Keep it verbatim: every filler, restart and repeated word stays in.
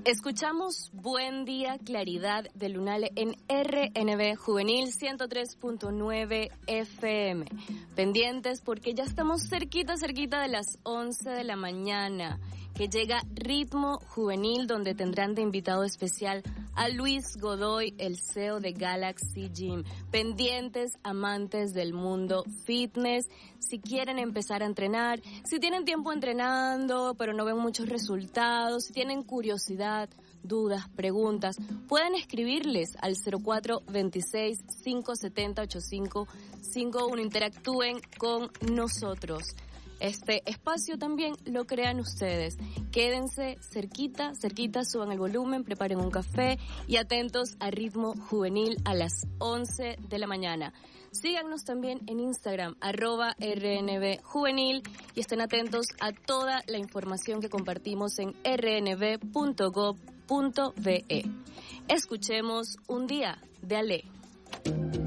Escuchamos Buen Día, Claridad de Lunale en R N B Juvenil ciento tres punto nueve F M. Pendientes porque ya estamos cerquita, cerquita de las once de la mañana, que llega Ritmo Juvenil, donde tendrán de invitado especial a Luis Godoy, el C E O de Galaxy Gym. Pendientes, amantes del mundo fitness, si quieren empezar a entrenar, si tienen tiempo entrenando pero no ven muchos resultados, si tienen curiosidad, dudas, preguntas, pueden escribirles al cero cuatro veintiséis, quinientos setenta, ochenta y cinco cincuenta y uno. Interactúen con nosotros. Este espacio también lo crean ustedes. Quédense cerquita, cerquita, suban el volumen, preparen un café y atentos a Ritmo Juvenil a las once de la mañana. Síganos también en Instagram, arroba R N B Juvenil, y estén atentos a toda la información que compartimos en r n b punto gov punto b e. Escuchemos Un Día de Ale.